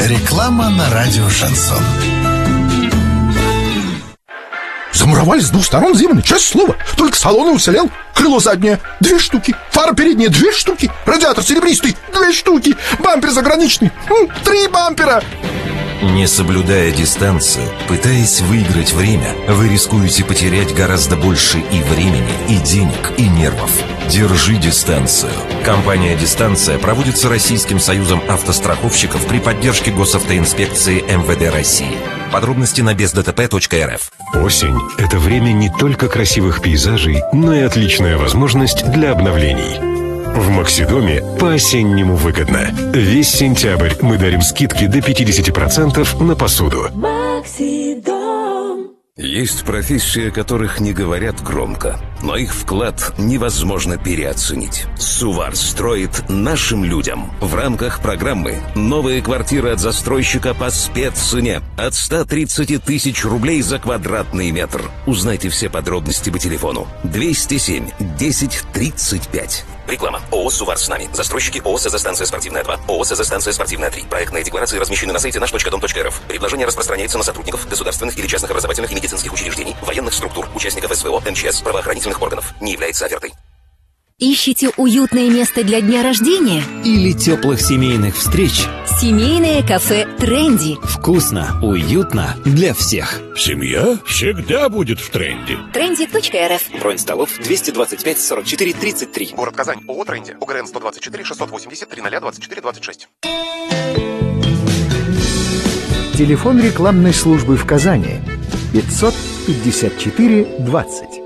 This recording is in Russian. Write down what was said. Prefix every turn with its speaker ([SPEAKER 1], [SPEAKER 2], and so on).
[SPEAKER 1] Реклама на радио «Шансон».
[SPEAKER 2] Замуровали с двух сторон, Зиманы, честное слово. Только салон и уцелел. Крыло заднее 2 штуки, фара передняя 2 штуки, радиатор серебристый 2 штуки, бампер заграничный 3 бампера.
[SPEAKER 3] Не соблюдая дистанцию, пытаясь выиграть время, вы рискуете потерять гораздо больше и времени, и денег, и нервов. Держи дистанцию. Компания «Дистанция» проводится Российским союзом автостраховщиков при поддержке Госавтоинспекции МВД России. Подробности на бездтп.рф.
[SPEAKER 4] Осень – это время не только красивых пейзажей, но и отличная возможность для обновлений. В Максидоме по-осеннему выгодно. Весь сентябрь мы дарим скидки до 50% на посуду.
[SPEAKER 5] Максидом.
[SPEAKER 6] Есть профессии, о которых не говорят громко, но их вклад невозможно переоценить. Сувар строит нашим людям. В рамках программы «Новые квартиры от застройщика по спеццене» от 130 тысяч рублей за квадратный метр. Узнайте все подробности по телефону 207 10 35. Реклама. ООО «Сувар с нами». Застройщики ООО «СЗ-станция спортивная 2», ООО «СЗ-станция спортивная 3». Проектные декларации размещены на сайте наш.дом.рф. Предложение распространяется на сотрудников государственных или частных образовательных и медицинских учреждений, военных структур, участников СВО, МЧС, правоохранительных органов. Не является офертой.
[SPEAKER 7] Ищете уютное место для дня рождения?
[SPEAKER 8] Или теплых семейных встреч?
[SPEAKER 7] Семейное кафе «Тренди».
[SPEAKER 8] Вкусно, уютно для всех.
[SPEAKER 9] Семья всегда будет в тренде.
[SPEAKER 7] Тренди.рф.
[SPEAKER 8] Бронь столов 225 44 33.
[SPEAKER 2] Город Казань. ООО «Тренди». ОГРН 124 680 30 24 26.
[SPEAKER 10] Телефон рекламной службы в Казани 554 20.